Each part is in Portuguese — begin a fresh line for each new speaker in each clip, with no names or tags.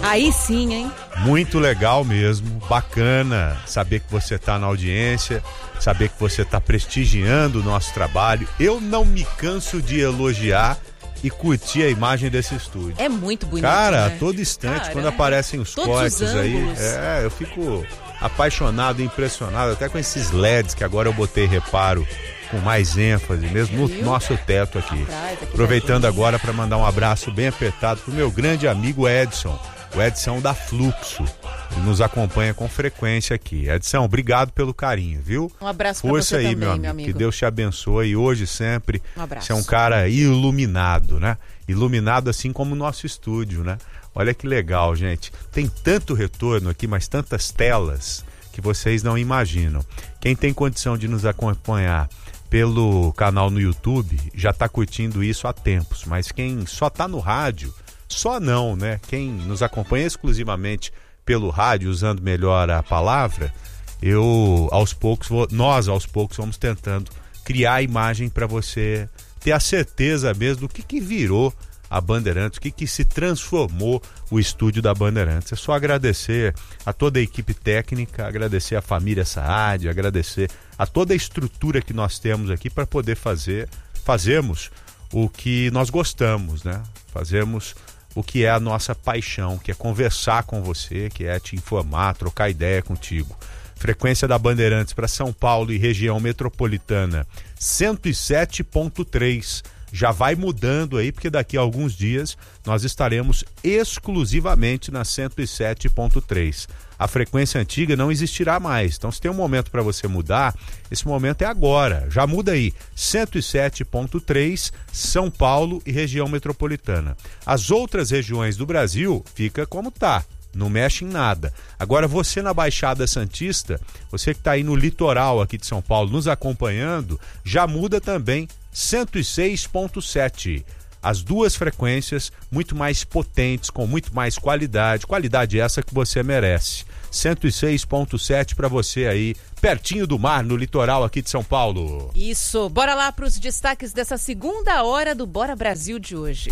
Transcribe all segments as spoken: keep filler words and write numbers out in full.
Aí sim, hein?
Muito legal mesmo, bacana saber que você está na audiência, saber que você está prestigiando o nosso trabalho. Eu não me canso de elogiar e curtir a imagem desse estúdio.
É muito bonito,
Cara,
né?
a todo instante,
Cara,
quando aparecem os cortes
os
aí, é, eu fico apaixonado, impressionado, até com esses L E Ds que agora eu botei reparo com mais ênfase mesmo no nosso teto aqui. Atrás, aqui Aproveitando agora para mandar um abraço bem apertado pro meu grande amigo Edson, o Edson da Fluxo. Ele nos acompanha com frequência aqui. Edson, obrigado pelo carinho, viu?
Um abraço pra
Força
você
aí,
também,
meu amigo.
meu amigo.
Que Deus te abençoe hoje e sempre.
Um abraço.
Você é um cara iluminado, né? Iluminado assim como o nosso estúdio, né? Olha que legal, gente. Tem tanto retorno aqui, mas tantas telas que vocês não imaginam. Quem tem condição de nos acompanhar pelo canal no YouTube já está curtindo isso há tempos, mas quem só está no rádio, só não, né? Quem nos acompanha exclusivamente pelo rádio, usando melhor a palavra, eu aos poucos, vou, nós aos poucos vamos tentando criar a imagem para você ter a certeza mesmo do que, que virou a Bandeirantes, o que, que se transformou o estúdio da Bandeirantes. É só agradecer a toda a equipe técnica, agradecer a família Saad, agradecer a toda a estrutura que nós temos aqui para poder fazer, fazermos o que nós gostamos, né? Fazermos o que é a nossa paixão, que é conversar com você, que é te informar, trocar ideia contigo. Frequência da Bandeirantes para São Paulo e região metropolitana, cento e sete ponto três. Já vai mudando aí, porque daqui a alguns dias nós estaremos exclusivamente na cento e sete ponto três. A frequência antiga não existirá mais. Então, se tem um momento para você mudar, esse momento é agora. Já muda aí. cento e sete ponto três, São Paulo e região metropolitana. As outras regiões do Brasil fica como tá. Não mexe em nada. Agora, você na Baixada Santista, você que está aí no litoral aqui de São Paulo nos acompanhando, já muda também cento e seis ponto sete. As duas frequências muito mais potentes, com muito mais qualidade. Qualidade essa que você merece. cento e seis ponto sete para você aí, pertinho do mar, no litoral aqui de São Paulo.
Isso. Bora lá para os destaques dessa segunda hora do Bora Brasil de hoje.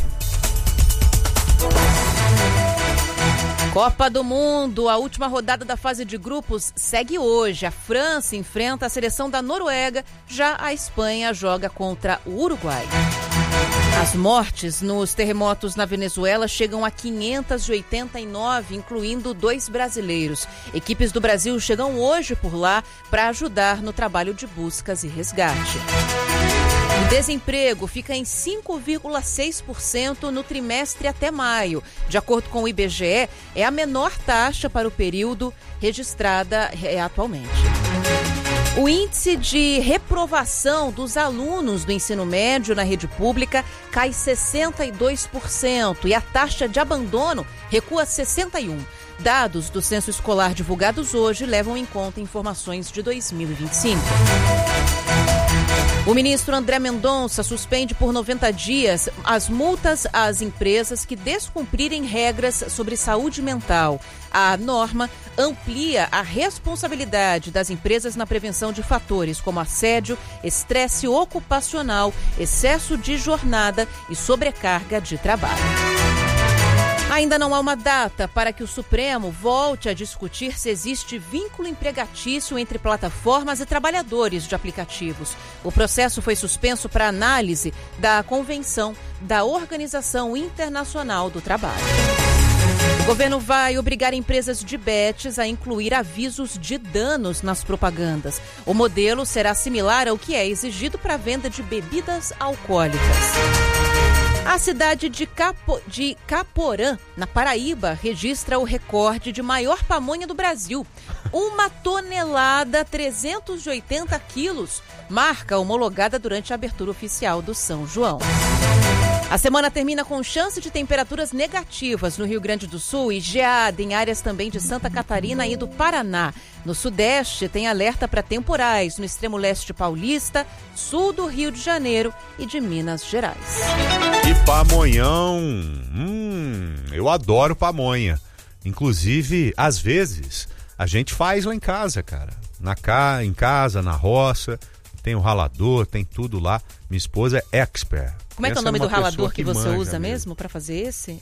Copa do Mundo, a última rodada da fase de grupos segue hoje. A França enfrenta a seleção da Noruega, já a Espanha joga contra o Uruguai. As mortes nos terremotos na Venezuela chegam a quinhentas e oitenta e nove, incluindo dois brasileiros. Equipes do Brasil chegam hoje por lá para ajudar no trabalho de buscas e resgate. O desemprego fica em cinco vírgula seis por cento no trimestre até maio. De acordo com o I B G E, é a menor taxa para o período registrada é, atualmente. O índice de reprovação dos alunos do ensino médio na rede pública cai sessenta e dois por cento e a taxa de abandono recua sessenta e um por cento. Dados do censo escolar divulgados hoje levam em conta informações de dois mil e vinte e cinco. O ministro André Mendonça suspende por noventa dias as multas às empresas que descumprirem regras sobre saúde mental. A norma amplia a responsabilidade das empresas na prevenção de fatores como assédio, estresse ocupacional, excesso de jornada e sobrecarga de trabalho. Ainda não há uma data para que o Supremo volte a discutir se existe vínculo empregatício entre plataformas e trabalhadores de aplicativos. O processo foi suspenso para análise da Convenção da Organização Internacional do Trabalho. O governo vai obrigar empresas de bets a incluir avisos de danos nas propagandas. O modelo será similar ao que é exigido para a venda de bebidas alcoólicas. A cidade de, Capo, de Caporã, na Paraíba, registra o recorde de maior pamonha do Brasil. Uma tonelada, trezentos e oitenta quilos, marca homologada durante a abertura oficial do São João. A semana termina com chance de temperaturas negativas no Rio Grande do Sul e geada em áreas também de Santa Catarina e do Paraná. No Sudeste, tem alerta para temporais no extremo leste paulista, sul do Rio de Janeiro e de Minas Gerais.
E pamonhão, hum, eu adoro pamonha. Inclusive, às vezes, a gente faz lá em casa, cara. Na ca... Em casa, na roça, tem o ralador, tem tudo lá. Minha esposa é expert.
Como é que é o nome do ralador que, que você usa
mesmo
mesmo para fazer esse?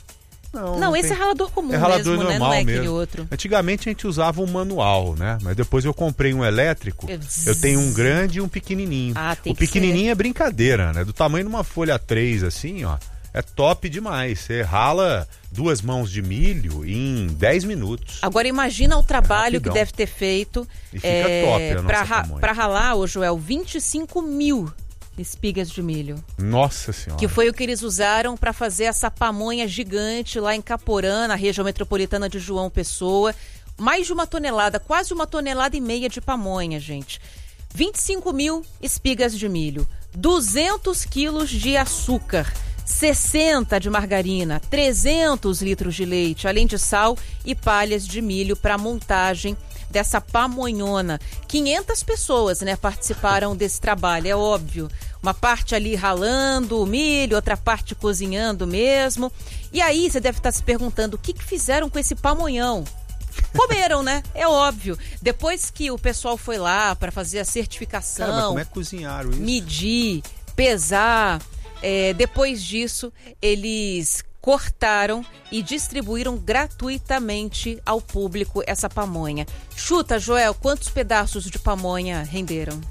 Não,
Não,
não
esse
tem...
é ralador comum
é ralador
mesmo,
normal,
né? Não é
mesmo.
aquele outro.
Antigamente a gente usava um manual, né? Mas depois eu comprei um elétrico. Eu tenho um grande e um pequenininho.
Ah, tem
o
que
pequenininho
ser.
é brincadeira, né? Do tamanho de uma folha três, assim, ó. É top demais. Você rala duas mãos de milho em dez minutos.
Agora imagina o trabalho
É
que deve ter feito
e fica é, top a
pra,
nossa
ra
pamonha.
pra ralar, ô Joel, vinte e cinco mil espigas de milho.
Nossa Senhora.
Que foi o que eles usaram para fazer essa pamonha gigante lá em Caporã, na região metropolitana de João Pessoa. Mais de uma tonelada, quase uma tonelada e meia de pamonha, gente. vinte e cinco mil espigas de milho, duzentos quilos de açúcar, sessenta de margarina, trezentos litros de leite, além de sal e palhas de milho para a montagem dessa pamonhona. quinhentas pessoas, né, participaram desse trabalho, é óbvio. Uma parte ali ralando o milho, outra parte cozinhando mesmo. E aí você deve estar se perguntando, o que, que fizeram com esse pamonhão? Comeram, né? É óbvio. Depois que o pessoal foi lá para fazer a certificação,
Cara, mas como é que cozinharam isso?
Medir, pesar, é, depois disso eles cortaram e distribuíram gratuitamente ao público essa pamonha. Chuta, Joel, quantos pedaços de pamonha renderam?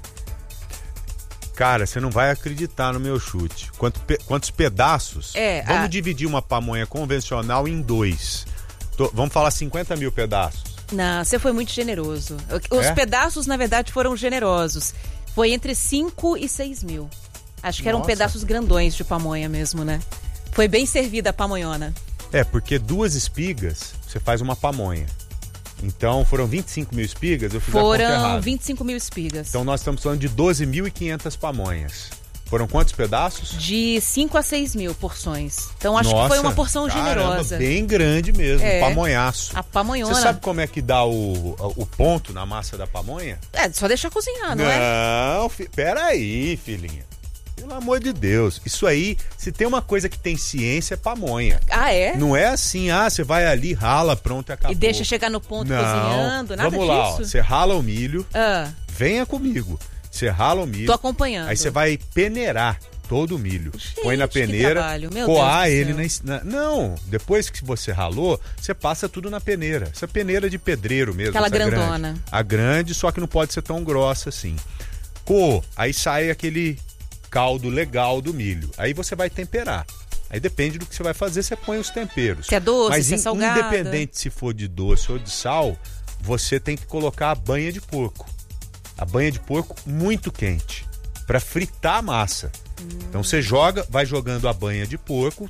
Cara, você não vai acreditar no meu chute. Quanto pe... Quantos pedaços?
É,
Vamos
a...
dividir uma pamonha convencional em dois. Tô... Vamos falar cinquenta mil pedaços.
Não, você foi muito generoso. Os é? pedaços, na verdade, foram generosos. Foi entre cinco e seis mil. Acho que eram
Nossa.
pedaços grandões de pamonha mesmo, né? Foi bem servida a pamonhona.
É, porque duas espigas, você faz uma pamonha. Então, foram vinte e cinco mil espigas, eu fiz a conta errada.
Foram vinte e cinco mil espigas.
Então, nós estamos falando de doze mil e quinhentas pamonhas. Foram quantos pedaços?
De cinco a seis mil porções. Então, acho
Nossa,
que foi uma porção
caramba,
generosa.
Bem grande mesmo,
é,
um pamonhaço.
A pamonhona.
Você sabe como é que dá o, o ponto na massa da pamonha?
É, só deixar cozinhar, não,
não
é?
Não, fi, peraí, filhinha. Pelo amor de Deus. Isso aí, se tem uma coisa que tem ciência, é pamonha.
Ah, é?
Não é assim, ah, você vai ali, rala, pronto e acabou.
E deixa chegar no ponto
não.
cozinhando, nada
Vamos
disso?
lá, ó, você rala o milho,
ah.
venha comigo. Você rala o milho.
Tô acompanhando.
Aí você vai peneirar todo o milho.
Gente,
põe na peneira,
Meu
coar
Deus
ele na, na... Não, depois que você ralou, você passa tudo na peneira. Essa peneira de pedreiro mesmo.
Aquela
essa
grandona.
Grande. A grande, só que não pode ser tão grossa assim. Coou, aí sai aquele caldo legal do milho. Aí você vai temperar. Aí depende do que você vai fazer, você põe os temperos.
Se é doce,
Mas
se é
in,
salgada.
Independente se for de doce ou de sal, você tem que colocar a banha de porco. A banha de porco muito quente, para fritar a massa. Hum. Então você joga, vai jogando a banha de porco.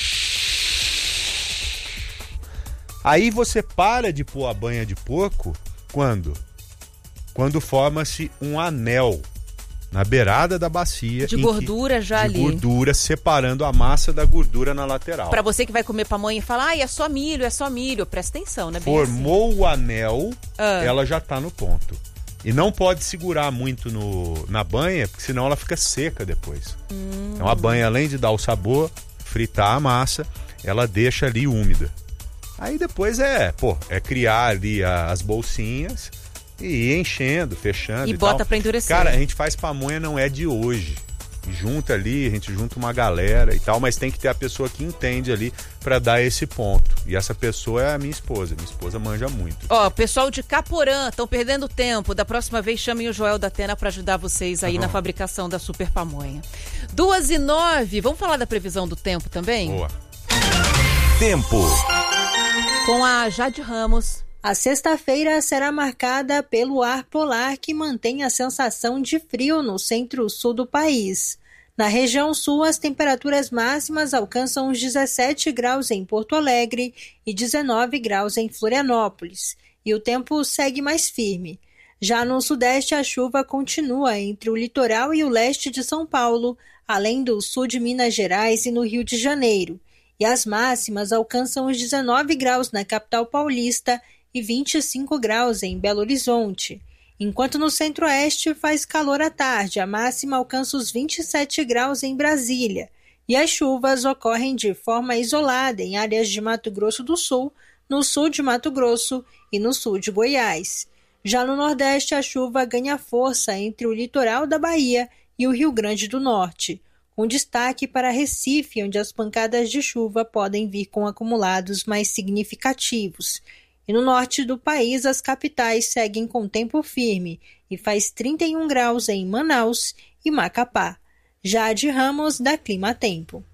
Aí você para de pôr a banha de porco quando? Quando forma-se um anel na beirada da bacia.
De gordura
que,
já
de
ali.
De gordura, separando a massa da gordura na lateral.
Pra você que vai comer pamonha e fala, ai, é só milho, é só milho. Presta atenção, né?
Formou
assim.
o anel,
ah.
ela já tá no ponto. E não pode segurar muito no, na banha, porque senão ela fica seca depois.
Hum.
Então a banha, além de dar o sabor, fritar a massa, ela deixa ali úmida. Aí depois é, pô, é criar ali a, as bolsinhas e ir enchendo, fechando e,
e bota
tal.
pra endurecer.
Cara, a gente faz pamonha, não é de hoje. Junta ali, a gente junta uma galera e tal, mas tem que ter a pessoa que entende ali pra dar esse ponto. E essa pessoa é a minha esposa. Minha esposa manja muito.
Ó, pessoal de Caporã, estão perdendo tempo. Da próxima vez chamem o Joel da Atena pra ajudar vocês aí
uhum.
na fabricação da super pamonha. Duas e nove, vamos falar da previsão do tempo também?
Boa.
Tempo.
Com a Jade Ramos.
A sexta-feira será marcada pelo ar polar que mantém a sensação de frio no centro-sul do país. Na região sul, as temperaturas máximas alcançam os dezessete graus em Porto Alegre e dezenove graus em Florianópolis, e o tempo segue mais firme. Já no sudeste, a chuva continua entre o litoral e o leste de São Paulo, além do sul de Minas Gerais e no Rio de Janeiro. E as máximas alcançam os dezenove graus na capital paulista e vinte e cinco graus em Belo Horizonte. Enquanto no centro-oeste faz calor à tarde, a máxima alcança os vinte e sete graus em Brasília. E as chuvas ocorrem de forma isolada em áreas de Mato Grosso do Sul, no sul de Mato Grosso e no sul de Goiás. Já no Nordeste, a chuva ganha força entre o litoral da Bahia e o Rio Grande do Norte. com destaque para Recife, onde as pancadas de chuva podem vir com acumulados mais significativos. E no norte do país, as capitais seguem com tempo firme e faz trinta e um graus em Manaus e Macapá. Jade Ramos, da Clima Tempo.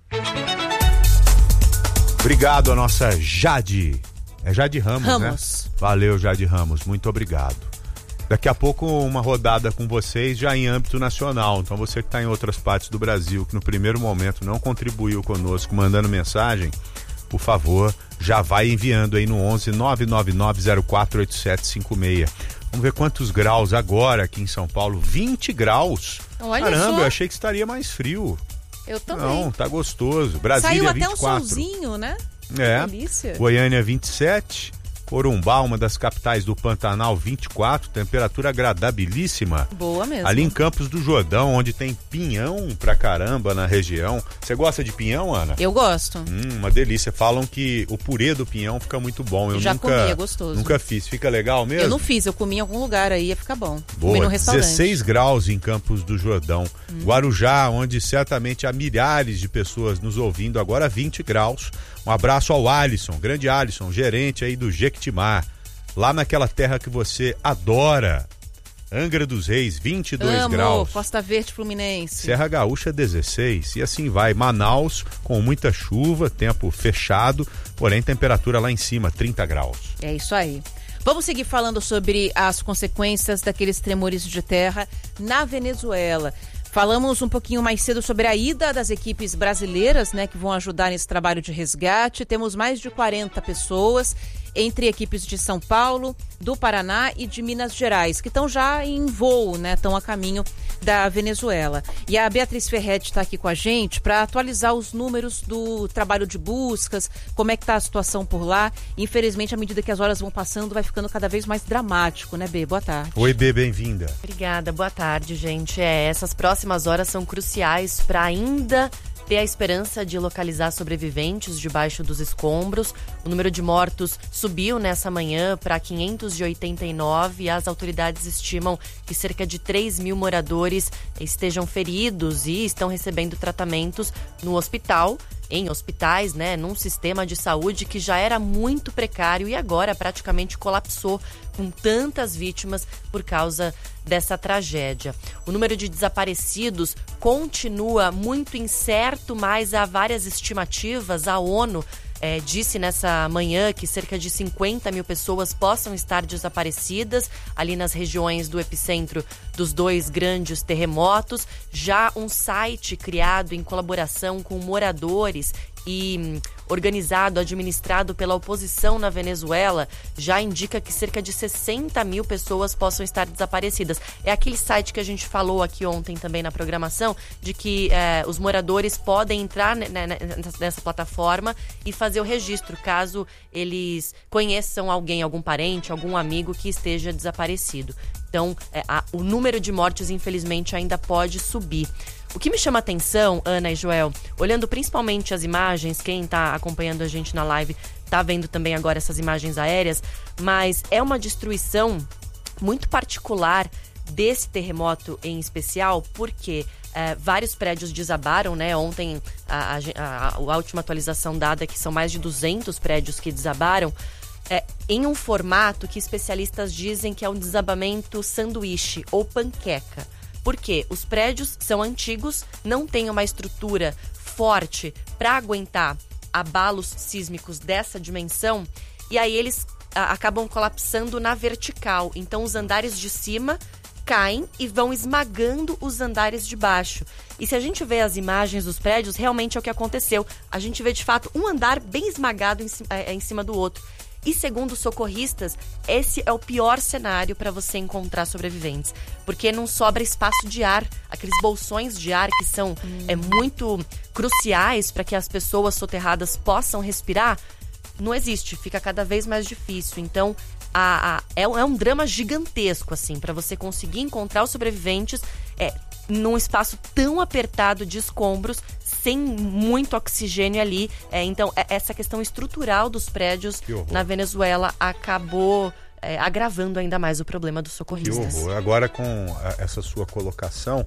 Obrigado a nossa Jade. É Jade Ramos,
Ramos.
né? Valeu, Jade Ramos. Muito obrigado. Daqui a pouco uma rodada com vocês já em âmbito nacional. Então você que está em outras partes do Brasil, que no primeiro momento não contribuiu conosco mandando mensagem, por favor, já vai enviando aí no onze nove nove nove zero quatro oito sete cinco seis. Vamos ver quantos graus agora aqui em São Paulo. vinte graus.
Olha
Caramba,
só.
eu achei que estaria mais frio.
Eu também.
Não, tá gostoso. Brasília
Saiu até
vinte e quatro.
um solzinho, né?
É.
Que delícia.
Goiânia vinte e sete. Corumbá, uma das capitais do Pantanal, vinte e quatro, temperatura agradabilíssima.
Boa mesmo.
Ali em Campos do Jordão, onde tem pinhão pra caramba na região. Você gosta de pinhão, Ana?
Eu gosto.
Hum, uma delícia. Falam que o purê do pinhão fica muito bom. Eu
Já
nunca,
comi, é gostoso.
Nunca fiz. Fica legal mesmo?
Eu não fiz, eu comi em algum lugar aí, ia ficar bom.
Boa,
comi no restaurante.
dezesseis graus em Campos do Jordão. Hum. Guarujá, onde certamente há milhares de pessoas nos ouvindo, agora vinte graus. Um abraço ao Alisson, grande Alisson, gerente aí do Jequitimar. Lá naquela terra que você adora, Angra dos Reis, vinte e dois
Amo,
graus.
Costa Verde Fluminense.
Serra Gaúcha, dezesseis. E assim vai. Manaus, com muita chuva, tempo fechado, porém temperatura lá em cima, trinta graus.
É isso aí. Vamos seguir falando sobre as consequências daqueles tremores de terra na Venezuela. Falamos um pouquinho mais cedo sobre a ida das equipes brasileiras, né, que vão ajudar nesse trabalho de resgate. Temos mais de quarenta pessoas, entre equipes de São Paulo, do Paraná e de Minas Gerais, que estão já em voo, né, estão a caminho da Venezuela. E a Beatriz Ferretti está aqui com a gente para atualizar os números do trabalho de buscas, como é que está a situação por lá. Infelizmente, à medida que as horas vão passando, vai ficando cada vez mais dramático, né, Bê? Boa tarde.
Oi, Bê, bem-vinda.
Obrigada, boa tarde, gente. É, essas próximas horas são cruciais para ainda ter a esperança de localizar sobreviventes debaixo dos escombros. O número de mortos subiu nessa manhã para quinhentos e oitenta e nove e as autoridades estimam que cerca de três mil moradores estejam feridos e estão recebendo tratamentos no hospital, em hospitais, né, num sistema de saúde que já era muito precário e agora praticamente colapsou com tantas vítimas por causa dessa tragédia. O número de desaparecidos continua muito incerto, mas há várias estimativas. A ONU É, disse nessa manhã que cerca de cinquenta mil pessoas possam estar desaparecidas ali nas regiões do epicentro dos dois grandes terremotos. Já um site criado em colaboração com moradores e hum, organizado, administrado pela oposição na Venezuela, já indica que cerca de sessenta mil pessoas possam estar desaparecidas. É aquele site que a gente falou aqui ontem também na programação, de que é, os moradores podem entrar nessa plataforma e fazer o registro, caso eles conheçam alguém, algum parente, algum amigo que esteja desaparecido. Então, é, a, o número de mortes, infelizmente, ainda pode subir. O que me chama a atenção, Ana e Joel, olhando principalmente as imagens, quem está acompanhando a gente na live está vendo também agora essas imagens aéreas, mas é uma destruição muito particular desse terremoto em especial, porque é, vários prédios desabaram, né? Ontem a, a, a última atualização dada é que são mais de duzentos prédios que desabaram, é, em um formato que especialistas dizem que é um desabamento sanduíche ou panqueca. Porque os prédios são antigos, não têm uma estrutura forte para aguentar abalos sísmicos dessa dimensão, e aí eles a, acabam colapsando na vertical. Então os andares de cima caem e vão esmagando os andares de baixo. E se a gente vê as imagens dos prédios, realmente é o que aconteceu. A gente vê de fato um andar bem esmagado em cima, é, em cima do outro. E segundo os socorristas, esse é o pior cenário para você encontrar sobreviventes, porque não sobra espaço de ar, aqueles bolsões de ar que são hum. é, muito cruciais para que as pessoas soterradas possam respirar, não existe, fica cada vez mais difícil. Então, a, a, é, é um drama gigantesco, assim, para você conseguir encontrar os sobreviventes é, num espaço tão apertado de escombros, sem muito oxigênio ali. É, então, essa questão estrutural dos prédios na Venezuela acabou é, agravando ainda mais o problema dos socorristas.
Que horror. Agora, com essa sua colocação,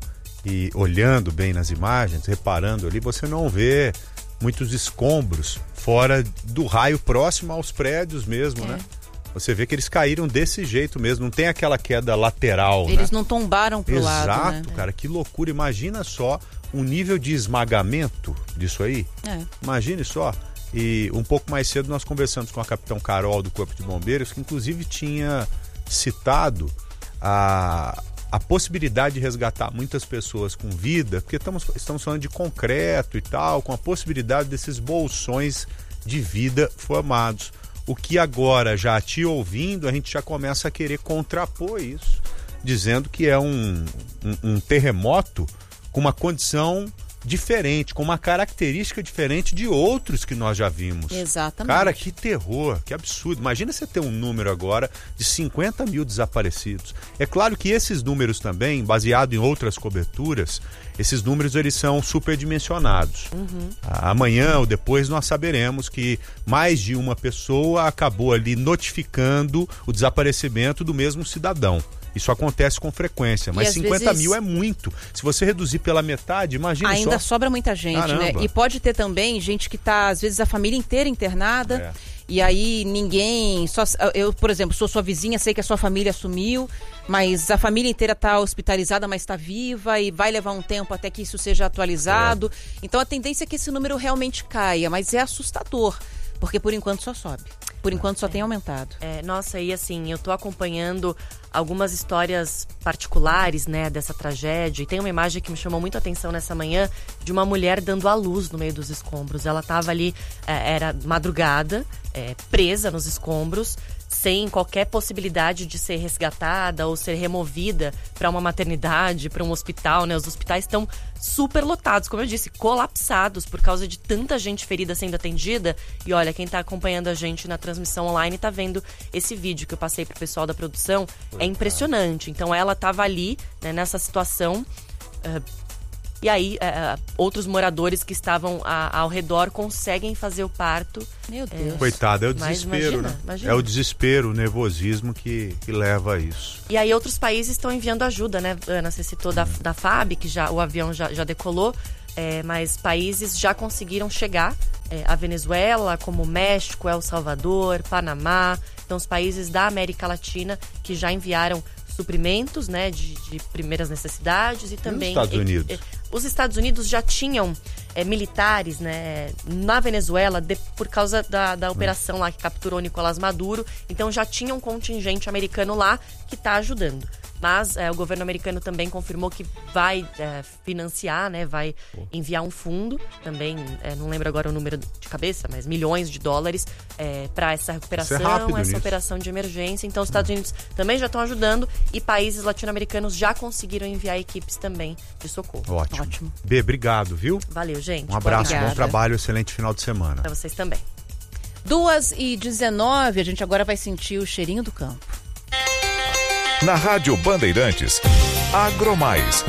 e olhando bem nas imagens, reparando ali, você não vê muitos escombros fora do raio próximo aos prédios mesmo, é. né? Você vê que eles caíram desse jeito mesmo, não tem aquela queda lateral,
Eles
né?
não tombaram pro
Exato,
lado, né?
Exato, cara, que loucura. Imagina só o nível de esmagamento disso aí. É. Imagine só. E um pouco mais cedo nós conversamos com a capitão Carol do Corpo de Bombeiros, que inclusive tinha citado a, a possibilidade de resgatar muitas pessoas com vida, porque estamos, estamos falando de concreto e tal, com a possibilidade desses bolsões de vida formados. O que agora, já te ouvindo, a gente já começa a querer contrapor isso, dizendo que é um, um, um terremoto com uma condição diferente, com uma característica diferente de outros que nós já vimos.
Exatamente.
Cara, que terror, que absurdo. Imagina você ter um número agora de cinquenta mil desaparecidos. É claro que esses números também, baseado em outras coberturas, esses números eles são superdimensionados. Uhum. Amanhã ou depois nós saberemos que mais de uma pessoa acabou ali notificando o desaparecimento do mesmo cidadão. Isso acontece com frequência, mas cinquenta vezes... mil é muito. Se você reduzir pela metade, imagina só.
Ainda sobra muita gente, Caramba. né? E pode ter também gente que tá, às vezes, a família inteira internada, é. e aí ninguém... Só, eu, por exemplo, sou sua vizinha, sei que a sua família sumiu, mas a família inteira tá hospitalizada, mas está viva, e vai levar um tempo até que isso seja atualizado. É. Então a tendência é que esse número realmente caia, mas é assustador, porque por enquanto só sobe. Por enquanto só é. tem aumentado.
É, nossa, e assim, eu tô acompanhando algumas histórias particulares, né, dessa tragédia. E tem uma imagem que me chamou muito a atenção nessa manhã de uma mulher dando à luz no meio dos escombros. Ela tava ali, é, era madrugada, é, presa nos escombros, sem qualquer possibilidade de ser resgatada ou ser removida para uma maternidade, para um hospital, né? Os hospitais estão super lotados, como eu disse, colapsados por causa de tanta gente ferida sendo atendida. E olha, quem está acompanhando a gente na transmissão online está vendo esse vídeo que eu passei pro pessoal da produção. É impressionante. Então ela estava ali, né, nessa situação. Uh, E aí, é, outros moradores que estavam a, ao redor conseguem fazer o parto.
Meu Deus.
É, Coitada, é o desespero,
imagina,
né?
Imagina.
É o desespero, o nervosismo que, que leva a isso.
E aí outros países estão enviando ajuda, né? Ana, você citou da, da F A B, que já, o avião já, já decolou, é, mas países já conseguiram chegar. É, a Venezuela, como México, El Salvador, Panamá. Então, os países da América Latina que já enviaram suprimentos, né, de, de primeiras necessidades e também...
E os Estados Unidos?
E, e, os Estados Unidos já tinham é, militares, né, na Venezuela de, por causa da, da operação lá que capturou Nicolás Maduro. Então já tinha um contingente americano lá que está ajudando. Mas é, o governo americano também confirmou que vai é, financiar, né, vai enviar um fundo, também, é, não lembro agora o número de cabeça, mas milhões de dólares é, para essa recuperação,
é
essa
nisso.
operação de emergência. Então os Estados Unidos também já estão ajudando e países latino-americanos já conseguiram enviar equipes também de socorro.
Ótimo.
Ótimo.
B, obrigado, viu?
Valeu, gente.
Um abraço,
Obrigada.
bom trabalho, excelente final de semana.
Para vocês também.
duas e dezenove, a gente agora vai sentir o cheirinho do campo.
Na Rádio Bandeirantes, Agromais.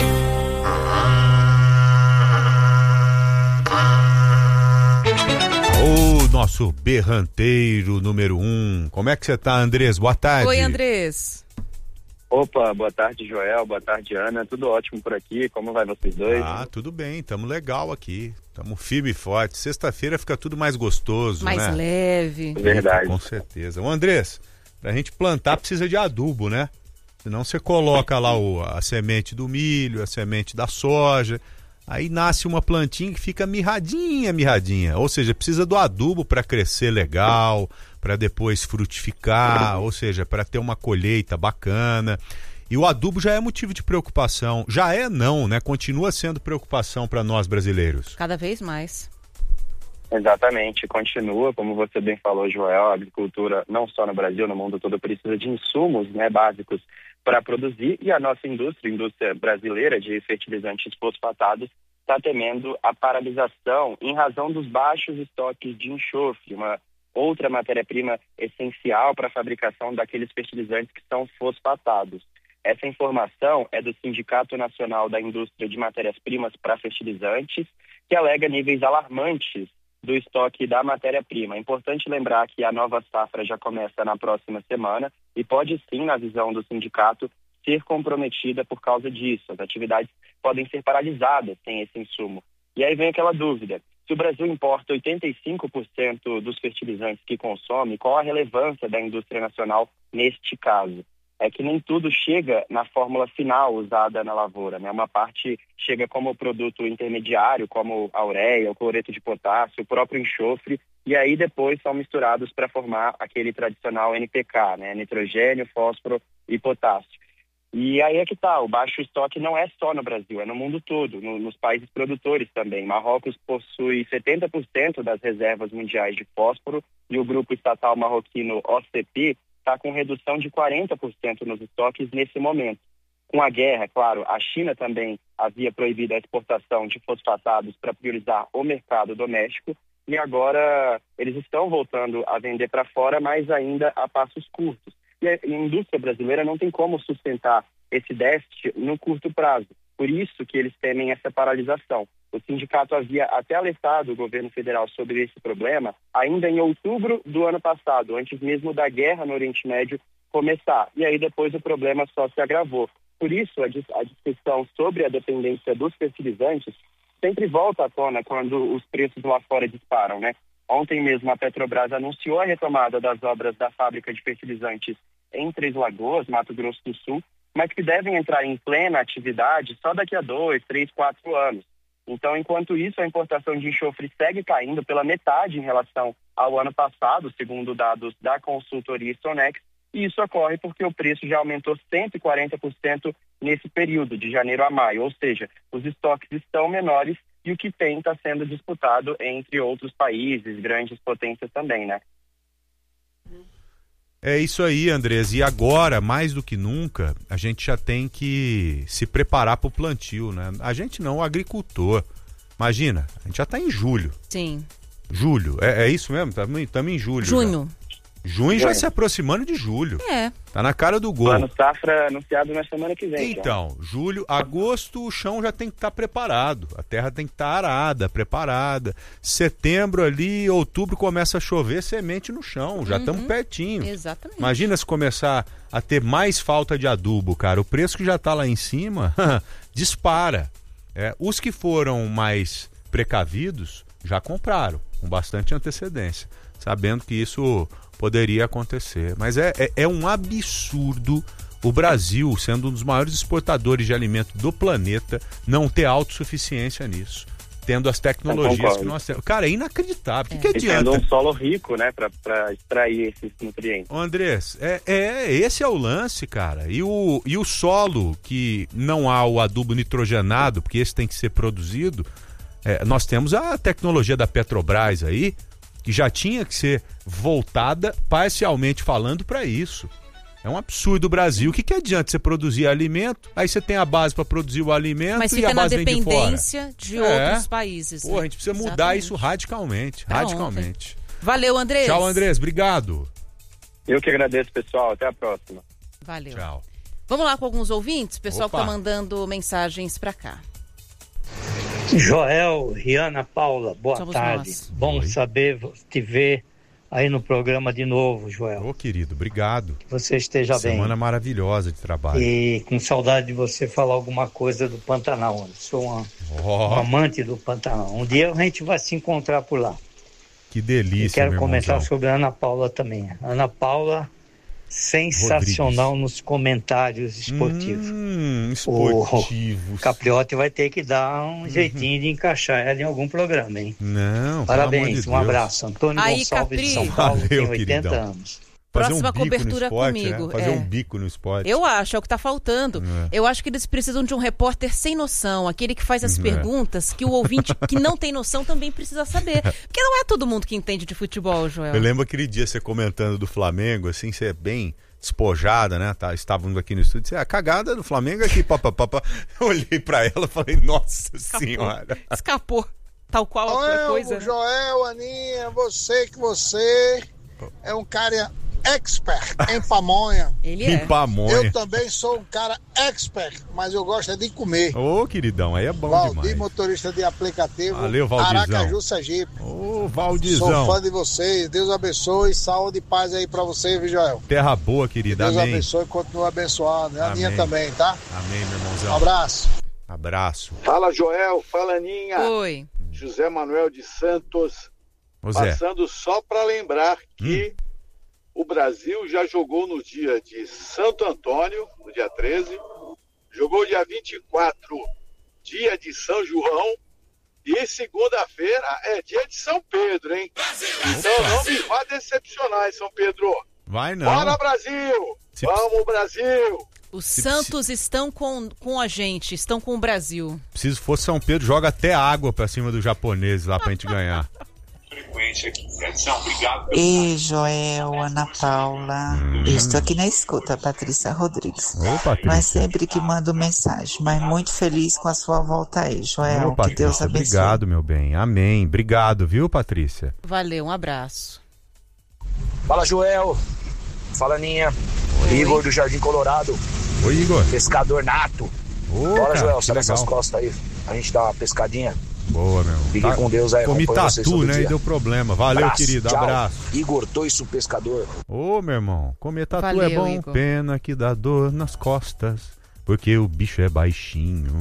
O nosso berranteiro número um. Como é que você tá, Andrés? Boa tarde.
Oi, Andrés.
Opa, boa tarde, Joel, boa tarde, Ana. Tudo ótimo por aqui, como vai vocês dois?
Ah, tudo bem, tamo legal aqui. Tamo firme e forte. Sexta-feira fica tudo mais gostoso,
mais
né?
Mais leve.
Verdade.
Com certeza. Ô, Andrés, pra gente plantar precisa de adubo, né? Senão você coloca lá o, a semente do milho, a semente da soja, aí nasce uma plantinha que fica mirradinha, mirradinha. Ou seja, precisa do adubo para crescer legal, para depois frutificar, ou seja, para ter uma colheita bacana. E o adubo já é motivo de preocupação. Já é não, né? Continua sendo preocupação para nós brasileiros.
Cada vez mais.
Exatamente, continua, como você bem falou, Joel, a agricultura, não só no Brasil, no mundo todo, precisa de insumos, né, básicos para produzir, e a nossa indústria, a indústria brasileira de fertilizantes fosfatados, está temendo a paralisação em razão dos baixos estoques de enxofre, uma outra matéria-prima essencial para a fabricação daqueles fertilizantes que são fosfatados. Essa informação é do Sindicato Nacional da Indústria de Matérias-Primas para Fertilizantes, que alega níveis alarmantes do estoque da matéria-prima. É importante lembrar que a nova safra já começa na próxima semana e pode sim, na visão do sindicato, ser comprometida por causa disso. As atividades podem ser paralisadas sem esse insumo. E aí vem aquela dúvida: se o Brasil importa oitenta e cinco por cento dos fertilizantes que consome, qual a relevância da indústria nacional neste caso? É que nem tudo chega na fórmula final usada na lavoura, né? Uma parte chega como produto intermediário, como a ureia, o cloreto de potássio, o próprio enxofre, e aí depois são misturados para formar aquele tradicional N P K, né? Nitrogênio, fósforo e potássio. E aí é que tá, o baixo estoque não é só no Brasil, é no mundo todo, no, nos países produtores também. Marrocos possui setenta por cento das reservas mundiais de fósforo e o grupo estatal marroquino O C P está com redução de quarenta por cento nos estoques nesse momento. Com a guerra, claro, a China também havia proibido a exportação de fosfatados para priorizar o mercado doméstico e agora eles estão voltando a vender para fora, mas ainda a passos curtos. E a indústria brasileira não tem como sustentar esse déficit no curto prazo. Por isso que eles temem essa paralisação. O sindicato havia até alertado o governo federal sobre esse problema ainda em outubro do ano passado, antes mesmo da guerra no Oriente Médio começar. E aí depois o problema só se agravou. Por isso a, dis- a discussão sobre a dependência dos fertilizantes sempre volta à tona quando os preços lá fora disparam, né? Ontem mesmo a Petrobras anunciou a retomada das obras da fábrica de fertilizantes em Três Lagoas, Mato Grosso do Sul, mas que devem entrar em plena atividade só daqui a dois, três, quatro anos. Então, enquanto isso, a importação de enxofre segue caindo pela metade em relação ao ano passado, segundo dados da consultoria Stonex, e isso ocorre porque o preço já aumentou cento e quarenta por cento nesse período, de janeiro a maio, ou seja, os estoques estão menores e o que tem está sendo disputado entre outros países, grandes potências também, né?
É isso aí, Andrés. E agora, mais do que nunca, a gente já tem que se preparar para o plantio, né? A gente não, o agricultor. Imagina, a gente já está em julho.
Sim.
Julho, é, é isso mesmo? Estamos em julho.
Junho.
Já. Junho já se aproximando de julho.
É.
Tá na cara do gol.
Plano safra anunciado na semana que vem.
Então, então, julho, agosto, o chão já tem que estar tá preparado. A terra tem que estar tá arada, preparada. Setembro ali, outubro começa a chover, semente no chão. Já estamos uhum. pertinho.
Exatamente.
Imagina se começar a ter mais falta de adubo, cara. O preço que já está lá em cima dispara. É, os que foram mais precavidos já compraram com bastante antecedência, sabendo que isso poderia acontecer. Mas é, é, é um absurdo o Brasil, sendo um dos maiores exportadores de alimento do planeta, não ter autossuficiência nisso, tendo as tecnologias que nós temos. Cara, é inacreditável. O é. que, que adianta?
E tendo um solo rico, né, para extrair esses nutrientes.
Ô Andrés, é, é, esse é o lance, cara. E o, e o solo que não há o adubo nitrogenado, porque esse tem que ser produzido, é, nós temos a tecnologia da Petrobras aí, que já tinha que ser voltada, parcialmente falando, para isso. É um absurdo o Brasil. O que, que adianta você produzir alimento, aí você tem a base para produzir o alimento
mas
e a base vem de fora.
Mas fica na dependência de
é.
outros países.
Pô,
né?
a gente precisa
Exatamente.
mudar isso radicalmente. Pra radicalmente.
Ontem. Valeu, Andrés.
Tchau, Andrés. Obrigado.
Eu que agradeço, pessoal. Até a próxima.
Valeu.
Tchau.
Vamos lá com alguns ouvintes? Pessoal
Opa.
que tá mandando mensagens para cá.
Joel, Riana, Paula, boa
Somos
tarde.
Nós.
Bom
Oi.
saber te ver aí no programa de novo, Joel.
Ô, querido, obrigado.
Que você esteja
Semana
bem.
maravilhosa de trabalho.
E com saudade de você falar alguma coisa do Pantanal. Eu sou uma,
Oh,
um amante do Pantanal. Um dia a gente vai se encontrar por lá.
que delícia,
E quero
meu
comentar
irmãozão.
sobre a Ana Paula também. Ana Paula, sensacional
Rodrigues.
nos comentários esportivos.
Hum, esportivos.
O Capriotti vai ter que dar um jeitinho de encaixar ela em algum programa, hein?
Não,
Parabéns,
pelo amor de
um
Deus.
abraço. Antônio
Aí,
Gonçalves de
Capri.
São Paulo,
Valeu,
tem oitenta
queridão.
anos.
Fazer
Próxima
um bico
cobertura
no esporte,
comigo.
Né? Fazer
é.
um bico no esporte.
Eu acho, é o que tá faltando.
É.
Eu acho que eles precisam de um repórter sem noção, aquele que faz as
É.
perguntas que o ouvinte que não tem noção também precisa saber. Porque não é todo mundo que entende de futebol, Joel.
Eu lembro aquele dia você comentando do Flamengo, assim, você é bem despojada, né? Tá, estávamos aqui no estúdio, você, a cagada do Flamengo aqui, papapá. Eu olhei pra ela e falei, nossa
Escapou.
senhora.
Escapou. Tal qual a outra
Joel,
coisa. né?
Joel, Aninha, você que você é um cara expert em pamonha.
Ele é.
Em pamonha.
Eu também sou um cara expert, mas eu gosto é de comer.
Ô, queridão, aí é bom
Valdir,
demais.
motorista de aplicativo.
Valeu, Valdizão.
Aracaju, Sergipe.
Ô, Valdizão.
Sou fã de vocês. Deus abençoe. Saúde e paz aí pra você, viu, Joel?
Terra boa, querida.
Deus
Amém.
abençoe e continue abençoando. A minha
Amém.
também, tá?
Amém, meu irmãozão.
Um abraço.
Abraço.
Fala, Joel. Fala, Aninha.
Oi.
José Manuel de Santos.
Ô, Zé.
Passando só para lembrar que hum. o Brasil já jogou no dia de Santo Antônio, no dia treze, jogou dia vinte e quatro, dia de São João, e segunda-feira é dia de São Pedro, hein? Então
Opa.
não me vá decepcionar, hein, São Pedro?
Vai não.
Bora, Brasil!
Se...
Vamos, Brasil!
Os
Se
Santos se... estão com, com a gente, estão com o Brasil.
Preciso fosse São Pedro, joga até água pra cima dos japoneses lá pra gente ganhar.
Ei, Joel, Ana Paula, hum. eu estou aqui na escuta, Patrícia Rodrigues.
Ô, Patrícia.
Não é sempre que mando mensagem, mas muito feliz com a sua volta aí, Joel.
Ô, Patrícia,
que Deus abençoe.
Obrigado, meu bem. Amém. Obrigado, viu, Patrícia?
Valeu, um abraço.
Fala, Joel. Fala, Aninha. Oi. Igor do Jardim Colorado.
Oi, Igor.
Pescador nato.
Ô,
Bora,
cara,
Joel, sai
legal.
dessas costas aí. A gente dá uma pescadinha.
Boa, meu.
Fique
tá...
com Deus aí.
Comi tatu, né?
dia.
E deu problema. Valeu,
abraço,
querido.
tchau.
Abraço.
Igor Toiço Pescador.
Ô, meu irmão. Comer tatu
Valeu,
é bom.
Igor.
Pena que dá dor nas costas. Porque o bicho é baixinho.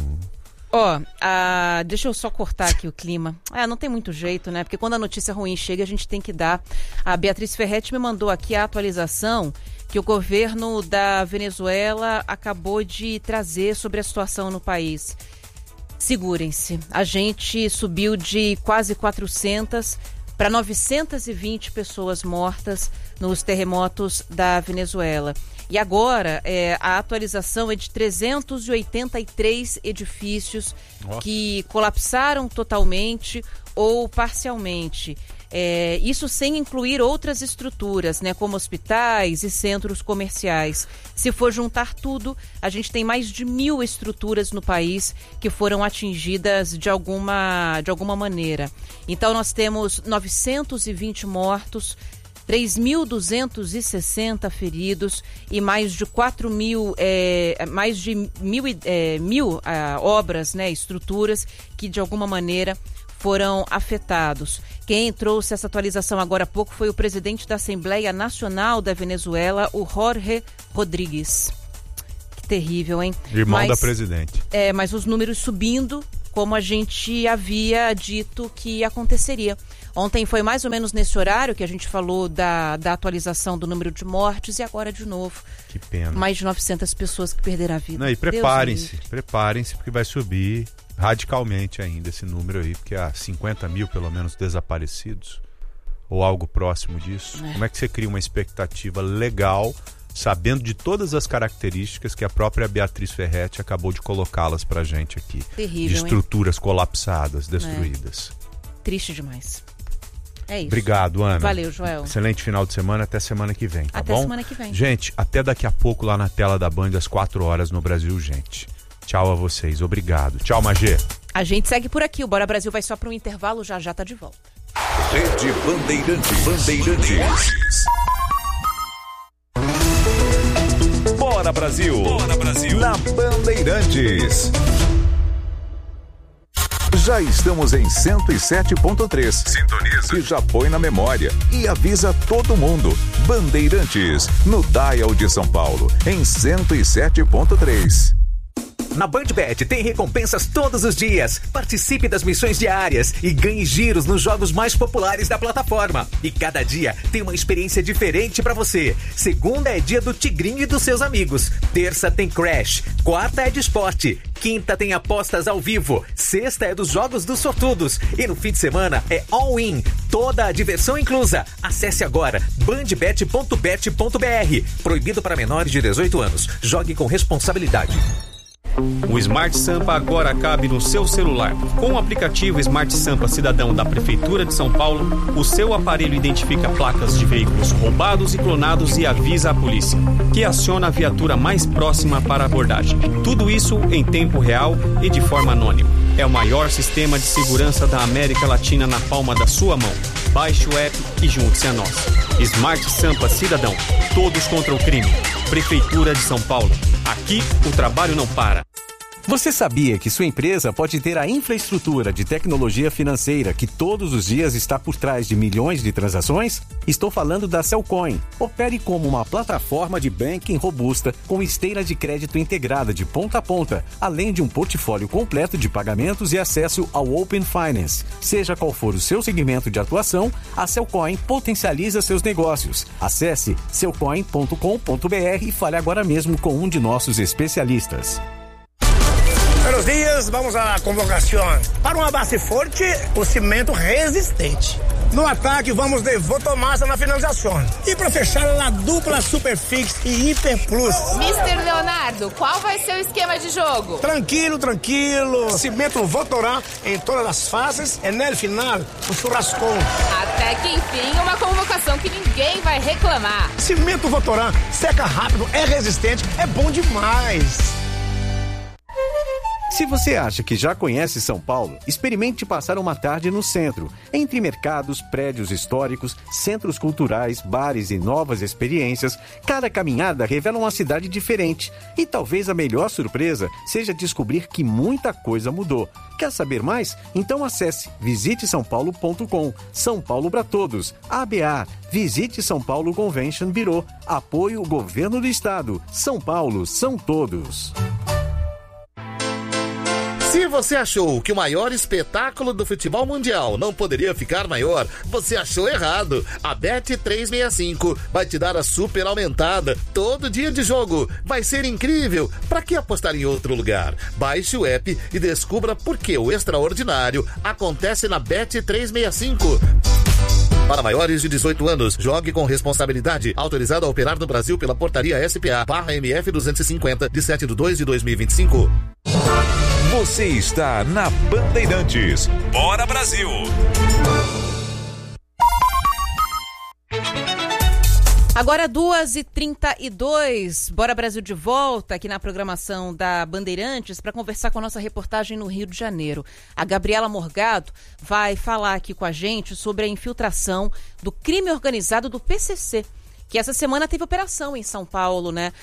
Ó, oh, ah, deixa eu só cortar aqui o clima. Ah, não tem muito jeito, né? Porque quando a notícia ruim chega, a gente tem que dar. A Beatriz Ferretti me mandou aqui a atualização que o governo da Venezuela acabou de trazer sobre a situação no país. Segurem-se. A gente subiu de quase quatrocentas para novecentas e vinte pessoas mortas nos terremotos da Venezuela. E agora, é, a atualização é de trezentos e oitenta e três edifícios Nossa. que colapsaram totalmente ou parcialmente. É, isso sem incluir outras estruturas, né, como hospitais e centros comerciais. Se for juntar tudo, a gente tem mais de mil estruturas no país que foram atingidas de alguma, de alguma maneira. Então, nós temos novecentos e vinte mortos, três mil duzentos e sessenta feridos e mais de quatro mil, é, mais de mil, é, mil é, obras, né, estruturas que de alguma maneira foram afetados. Quem trouxe essa atualização agora há pouco foi o presidente da Assembleia Nacional da Venezuela, o Jorge Rodrigues. Que terrível, hein?
Irmão
mas,
da presidente.
É, mas os números subindo, como a gente havia dito que aconteceria. Ontem foi mais ou menos nesse horário que a gente falou da, da atualização do número de mortes e agora de novo.
Que pena.
Mais de novecentas pessoas que perderam a vida.
Não, e preparem-se, preparem-se porque vai subir radicalmente ainda esse número aí, porque há cinquenta mil pelo menos desaparecidos ou algo próximo disso. É. Como é que você cria uma expectativa legal, sabendo de todas as características que a própria Beatriz Ferretti acabou de colocá-las pra gente aqui?
Terrível,
de estruturas
hein?
colapsadas, destruídas.
É. Triste demais. É isso.
Obrigado, Ana.
Valeu, Joel.
Excelente final de semana, até semana que vem, tá
até
bom?
Até semana que vem.
Gente, até daqui a pouco lá na tela da Band, às quatro horas no Brasil, gente. Tchau a vocês, obrigado. Tchau, Magê.
A gente segue por aqui, o Bora Brasil vai só para um intervalo, já já tá de volta.
Rede Bandeirantes. Bandeirantes. Bora Brasil. Bora Brasil. Na Bandeirantes. Já estamos em cento e sete ponto três. Sintoniza. E já põe na memória. E avisa todo mundo. Bandeirantes, no Dial de São Paulo, em cento e sete ponto três.
Na BandBet tem recompensas todos os dias. Participe das missões diárias e ganhe giros nos jogos mais populares da plataforma. E cada dia tem uma experiência diferente pra você. Segunda é dia do Tigrinho e dos seus amigos. Terça tem Crash. Quarta é de esporte. Quinta tem apostas ao vivo. Sexta é dos jogos dos sortudos. E no fim de semana é all-in. Toda a diversão inclusa. Acesse agora bandbet ponto bet ponto br. Proibido para menores de dezoito anos. Jogue com responsabilidade.
O Smart Sampa agora cabe no seu celular. Com o aplicativo Smart Sampa Cidadão da Prefeitura de São Paulo, o seu aparelho identifica placas de veículos roubados e clonados e avisa a polícia, que aciona a viatura mais próxima para a abordagem. Tudo isso em tempo real e de forma anônima. É o maior sistema de segurança da América Latina na palma da sua mão. Baixe o app e junte-se a nós. Smart Sampa Cidadão. Todos contra o crime. Prefeitura de São Paulo. Aqui o trabalho não para.
Você sabia que sua empresa pode ter a infraestrutura de tecnologia financeira que todos os dias está por trás de milhões de transações? Estou falando da Cellcoin. Opere como uma plataforma de banking robusta com esteira de crédito integrada de ponta a ponta, além de um portfólio completo de pagamentos e acesso ao Open Finance. Seja qual for o seu segmento de atuação, a Cellcoin potencializa seus negócios. Acesse cellcoin ponto com ponto b r e fale agora mesmo com um de nossos especialistas.
Buenos dias, vamos à convocação. Para uma base forte, o cimento resistente. No ataque, vamos de Votomassa na finalização. E para fechar, a dupla Superfix e Hiper Plus.
mister Leonardo, qual vai ser o esquema de jogo?
Tranquilo, tranquilo. Cimento Votorá em todas as fases e no final, o churrascão.
Até que enfim, uma convocação que ninguém vai reclamar.
Cimento Votorá, seca rápido, é resistente, é bom demais.
Se você acha que já conhece São Paulo, experimente passar uma tarde no centro, entre mercados, prédios históricos, centros culturais, bares e novas experiências. Cada caminhada revela uma cidade diferente. E talvez a melhor surpresa seja descobrir que muita coisa mudou. Quer saber mais? Então acesse visite são paulo ponto com. São Paulo para todos. A B A. Visite São Paulo Convention Bureau. Apoio Governo do Estado. São Paulo são todos.
Se você achou que o maior espetáculo do futebol mundial não poderia ficar maior, você achou errado. A Bet trezentos e sessenta e cinco vai te dar a super aumentada todo dia de jogo. Vai ser incrível. Para que apostar em outro lugar? Baixe o app e descubra por que o extraordinário acontece na Bet trezentos e sessenta e cinco. Para maiores de dezoito anos, jogue com responsabilidade. Autorizado a operar no Brasil pela portaria S P A barra M F duzentos e cinquenta, de sete de dois de dois mil e vinte e cinco.
Você está na Bandeirantes. Bora Brasil!
Agora duas e trinta e dois, Bora Brasil de volta aqui na programação da Bandeirantes para conversar com a nossa reportagem no Rio de Janeiro. A Gabriela Morgado vai falar aqui com a gente sobre a infiltração do crime organizado do P C C, que essa semana teve operação em São Paulo, né,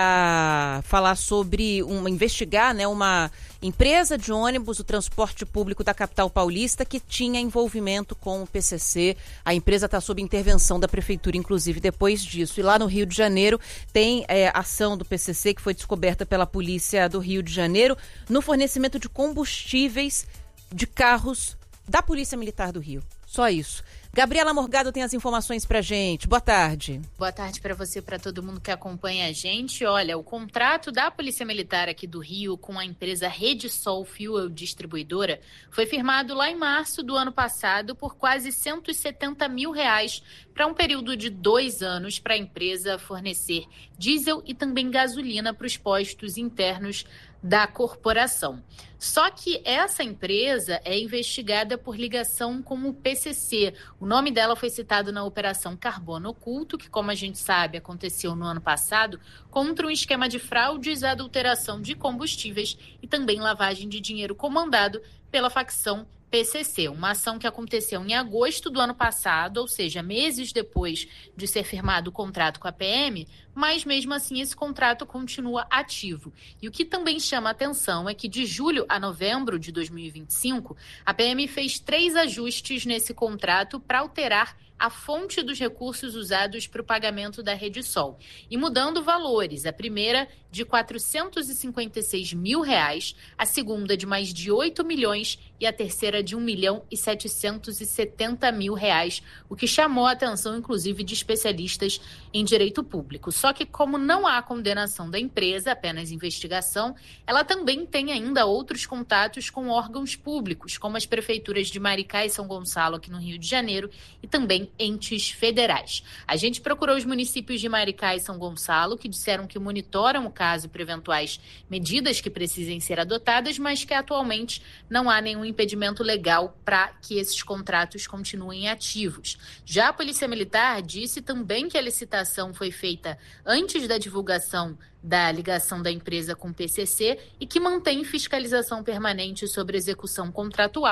para falar sobre, uma, investigar, né, uma empresa de ônibus do transporte público da capital paulista que tinha envolvimento com o P C C. A empresa está sob intervenção da prefeitura, inclusive, depois disso. E lá no Rio de Janeiro tem é, ação do P C C que foi descoberta pela polícia do Rio de Janeiro no fornecimento de combustíveis de carros da Polícia Militar do Rio. Só isso. Gabriela Morgado tem as informações pra gente. Boa tarde.
Boa tarde para você, para todo mundo que acompanha a gente. Olha, o contrato da Polícia Militar aqui do Rio com a empresa Redisol Fuel Distribuidora foi firmado lá em março do ano passado por quase cento e setenta mil reais para um período de dois anos para a empresa fornecer diesel e também gasolina para os postos internos da corporação. Só que essa empresa é investigada por ligação com o P C C. O nome dela foi citado na Operação Carbono Oculto, que, como a gente sabe, aconteceu no ano passado, contra um esquema de fraudes, adulteração de combustíveis e também lavagem de dinheiro comandado pela facção P C C, uma ação que aconteceu em agosto do ano passado, ou seja, meses depois de ser firmado o contrato com a P M, mas mesmo assim esse contrato continua ativo. E o que também chama atenção é que de julho a novembro de dois mil e vinte e cinco, a P M fez três ajustes nesse contrato para alterar a fonte dos recursos usados para o pagamento da Redisol, e mudando valores, a primeira de quatrocentos e cinquenta e seis mil reais, a segunda de mais de oito milhões e a terceira de um milhão e setecentos e setenta mil reais, o que chamou a atenção, inclusive, de especialistas em direito público. Só que, como não há condenação da empresa, apenas investigação, ela também tem ainda outros contatos com órgãos públicos, como as prefeituras de Maricá e São Gonçalo, aqui no Rio de Janeiro, e também entes federais. A gente procurou os municípios de Maricá e São Gonçalo, que disseram que monitoram o caso para eventuais medidas que precisem ser adotadas, mas que atualmente não há nenhum impedimento legal para que esses contratos continuem ativos. Já a Polícia Militar disse também que a licitação foi feita antes da divulgação da ligação da empresa com o P C C e que mantém fiscalização permanente sobre execução contratual,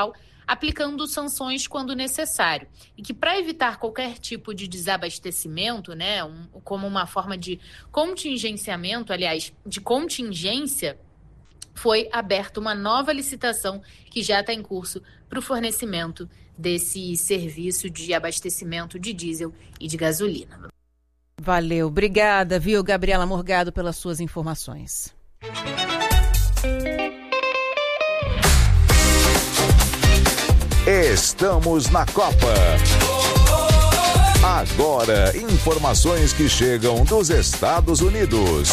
aplicando sanções quando necessário. E que para evitar qualquer tipo de desabastecimento, né, um, como uma forma de contingenciamento, aliás, de contingência, foi aberta uma nova licitação que já está em curso para o fornecimento desse serviço de abastecimento de diesel e de gasolina.
Valeu, obrigada, viu, Gabriela Morgado, pelas suas informações.
Estamos na Copa. Agora, informações que chegam dos Estados Unidos.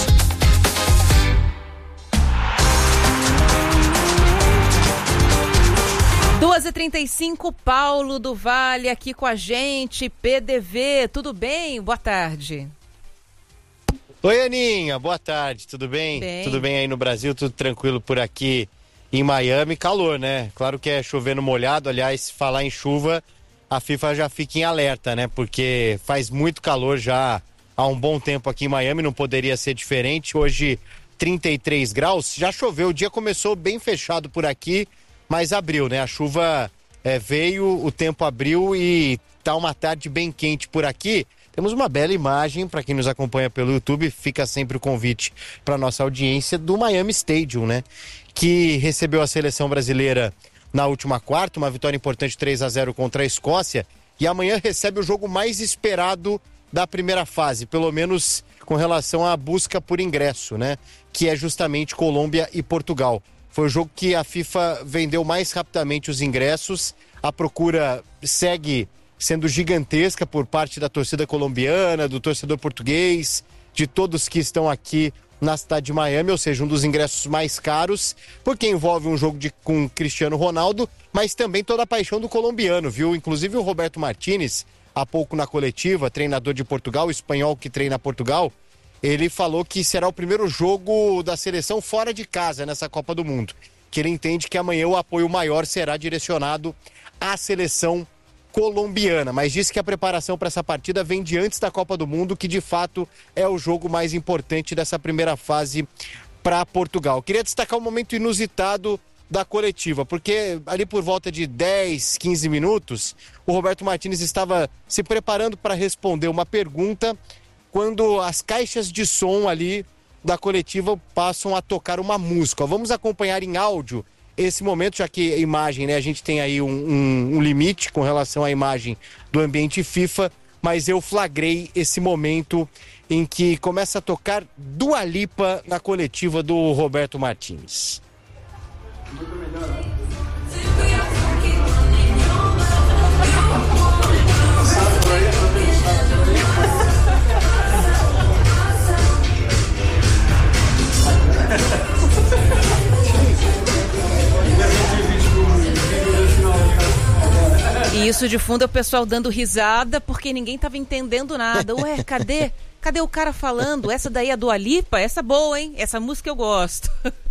duas e trinta e cinco, Paulo do Vale aqui com a gente, P D V, tudo bem? Boa tarde.
Oi, Aninha, boa tarde, tudo bem?
bem?
Tudo bem aí no Brasil, tudo tranquilo por aqui em Miami, calor, né? Claro que é chovendo molhado, aliás, falar em chuva, a FIFA já fica em alerta, né? Porque faz muito calor já há um bom tempo aqui em Miami, não poderia ser diferente. Hoje, trinta e três graus, já choveu, o dia começou bem fechado por aqui, mas abriu, né? A chuva é, veio, o tempo abriu e tá uma tarde bem quente por aqui. Temos uma bela imagem para quem nos acompanha pelo YouTube, fica sempre o convite para nossa audiência do Miami Stadium, né? Que recebeu a seleção brasileira na última quarta, uma vitória importante três a zero contra a Escócia, e amanhã recebe o jogo mais esperado da primeira fase, pelo menos com relação à busca por ingresso, né? Que é justamente Colômbia e Portugal. Foi o jogo que a FIFA vendeu mais rapidamente os ingressos. A procura segue sendo gigantesca por parte da torcida colombiana, do torcedor português, de todos que estão aqui na cidade de Miami, ou seja, um dos ingressos mais caros, porque envolve um jogo de, com Cristiano Ronaldo, mas também toda a paixão do colombiano, viu? Inclusive o Roberto Martínez, há pouco na coletiva, treinador de Portugal, espanhol que treina Portugal, ele falou que será o primeiro jogo da seleção fora de casa nessa Copa do Mundo, que ele entende que amanhã o apoio maior será direcionado à seleção colombiana, mas disse que a preparação para essa partida vem de antes da Copa do Mundo, que de fato é o jogo mais importante dessa primeira fase para Portugal. Queria destacar um momento inusitado da coletiva, porque ali por volta de dez, quinze minutos, o Roberto Martínez estava se preparando para responder uma pergunta quando as caixas de som ali da coletiva passam a tocar uma música. Vamos acompanhar em áudio esse momento, já que a imagem, né, a gente tem aí um, um, um limite com relação à imagem do ambiente FIFA, mas eu flagrei esse momento em que começa a tocar Dua Lipa na coletiva do Roberto Martínez. Muito melhor, né?
E isso de fundo é o pessoal dando risada porque ninguém tava entendendo nada. Ué, cadê? Cadê o cara falando? Essa daí é a Dua Lipa? Essa boa, hein? Essa música eu gosto.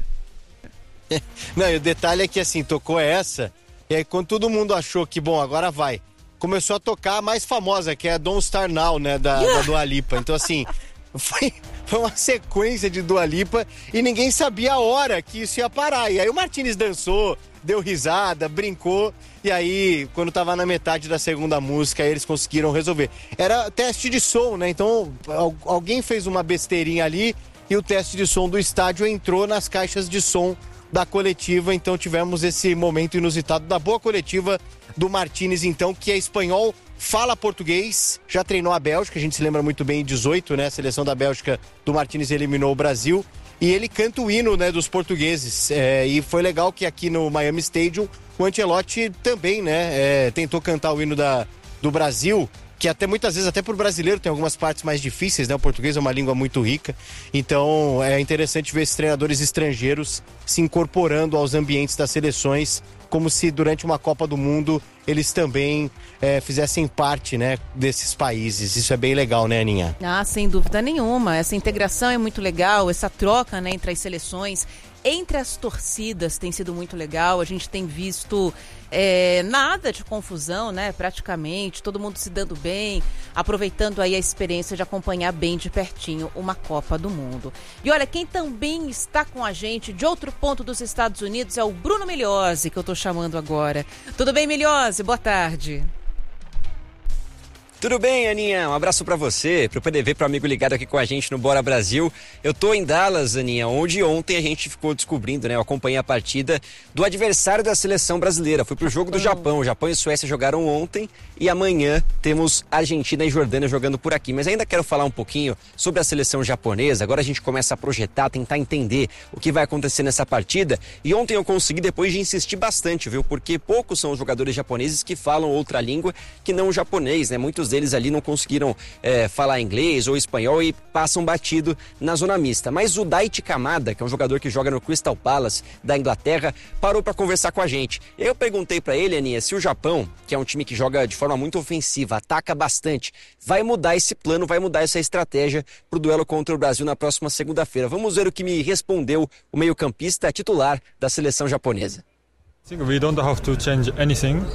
Não, e o detalhe é que assim, tocou essa, e aí quando todo mundo achou que, bom, agora vai, começou a tocar a mais famosa, que é a Don't Start Now, né, da, yeah. da Dua Lipa. Então assim, foi, foi uma sequência de Dua Lipa e ninguém sabia a hora que isso ia parar. E aí o Martínez dançou, deu risada, brincou, e aí, quando tava na metade da segunda música, eles conseguiram resolver. Era teste de som, né? Então, alguém fez uma besteirinha ali e o teste de som do estádio entrou nas caixas de som da coletiva. Então, tivemos esse momento inusitado da boa coletiva do Martínez, então, que é espanhol, fala português, já treinou a Bélgica, a gente se lembra muito bem em dezoito, né? A seleção da Bélgica do Martínez eliminou o Brasil. E ele canta o hino, né, dos portugueses. É, e foi legal que aqui no Miami Stadium o Ancelotti também, né, é, tentou cantar o hino da, do Brasil, que até muitas vezes, até pro brasileiro, tem algumas partes mais difíceis, né? O português é uma língua muito rica. Então é interessante ver esses treinadores estrangeiros se incorporando aos ambientes das seleções, como se durante uma Copa do Mundo eles também é, fizessem parte, né, desses países. Isso é bem legal, né, Aninha?
Ah, sem dúvida nenhuma. Essa integração é muito legal, essa troca, né, entre as seleções, entre as torcidas tem sido muito legal. A gente tem visto é, nada de confusão, né, praticamente, todo mundo se dando bem, aproveitando aí a experiência de acompanhar bem de pertinho uma Copa do Mundo. E olha, quem também está com a gente de outro ponto dos Estados Unidos é o Bruno Migliozzi, que eu tô chamando agora. Tudo bem, Miliose? Boa tarde.
Tudo bem, Aninha? Um abraço pra você, pro P D V, pro amigo ligado aqui com a gente no Bora Brasil. Eu tô em Dallas, Aninha, onde ontem a gente ficou descobrindo, né? Eu acompanhei a partida do adversário da seleção brasileira. Fui pro jogo do Japão. O Japão e Suécia jogaram ontem e amanhã temos Argentina e Jordânia jogando por aqui. Mas ainda quero falar um pouquinho sobre a seleção japonesa. Agora a gente começa a projetar, tentar entender o que vai acontecer nessa partida. E ontem eu consegui, depois de insistir bastante, viu? Porque poucos são os jogadores japoneses que falam outra língua que não o japonês, né? Muitos deles ali não conseguiram é, falar inglês ou espanhol e passam batido na zona mista. Mas o Daichi Kamada, que é um jogador que joga no Crystal Palace da Inglaterra, parou para conversar com a gente. Eu perguntei para ele, Aninha, se o Japão, que é um time que joga de forma muito ofensiva, ataca bastante, vai mudar esse plano, vai mudar essa estratégia para o duelo contra o Brasil na próxima segunda-feira. Vamos ver o que me respondeu o meio-campista titular da seleção japonesa.
I think we don't have to change anything.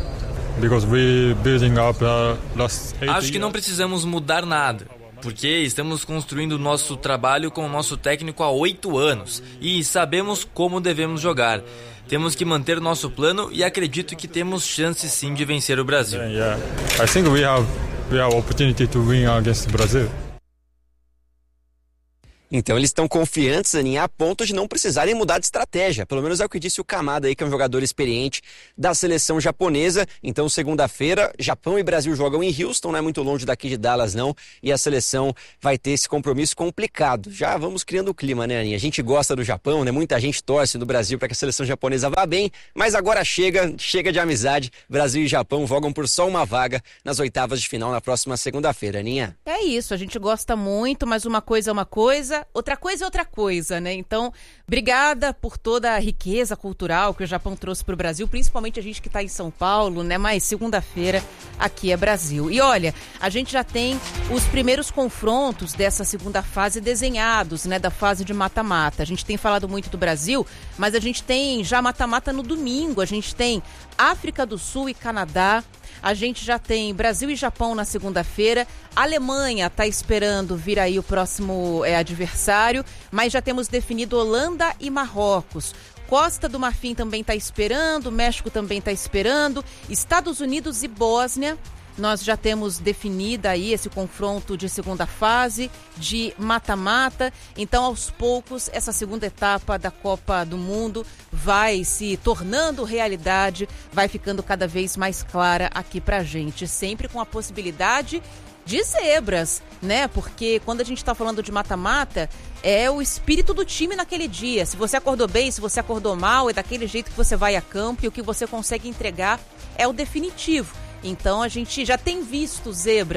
Acho que não precisamos mudar nada, porque estamos construindo o nosso trabalho com o nosso técnico há oito anos e sabemos como devemos jogar. Temos que manter nosso plano e acredito que temos chance sim de vencer o Brasil.
Yeah, yeah. I think we have we have opportunity to win against Brazil.
Então eles estão confiantes, Aninha, a ponto de não precisarem mudar de estratégia. Pelo menos é o que disse o Kamada aí, que é um jogador experiente da seleção japonesa. Então segunda-feira, Japão e Brasil jogam em Houston, não é muito longe daqui de Dallas não, e a seleção vai ter esse compromisso complicado. Já vamos criando o clima, né, Aninha? A gente gosta do Japão, né? Muita gente torce no Brasil para que a seleção japonesa vá bem, mas agora chega, chega de amizade. Brasil e Japão vogam por só uma vaga nas oitavas de final na próxima segunda-feira, Aninha.
É isso, a gente gosta muito, mas uma coisa é uma coisa, outra coisa é outra coisa, né? Então, obrigada por toda a riqueza cultural que o Japão trouxe para o Brasil, principalmente a gente que está em São Paulo, né? Mas segunda-feira aqui é Brasil. E olha, a gente já tem os primeiros confrontos dessa segunda fase desenhados, né? Da fase de mata-mata. A gente tem falado muito do Brasil, mas a gente tem já mata-mata no domingo. A gente tem África do Sul e Canadá. A gente já tem Brasil e Japão na segunda-feira. A Alemanha está esperando vir aí o próximo é, adversário, mas já temos definido Holanda e Marrocos. Costa do Marfim também está esperando, México também está esperando, Estados Unidos e Bósnia. Nós já temos definida aí esse confronto de segunda fase, de mata-mata. Então, aos poucos, essa segunda etapa da Copa do Mundo vai se tornando realidade, vai ficando cada vez mais clara aqui pra gente. Sempre com a possibilidade de zebras, né? Porque quando a gente tá falando de mata-mata, é o espírito do time naquele dia. Se você acordou bem, se você acordou mal, é daquele jeito que você vai a campo e o que você consegue entregar é o definitivo. Então a gente já tem visto zebra